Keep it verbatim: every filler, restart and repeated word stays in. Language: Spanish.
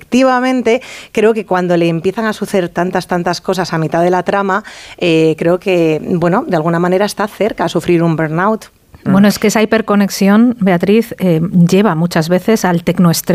efectivamente creo que cuando le empiezan a suceder tantas, tantas cosas a mitad de la trama, eh, creo que, bueno, de alguna manera está cerca a sufrir un burnout. Bueno, es que esa hiperconexión, Beatriz, eh, lleva muchas veces al tecnoestrés.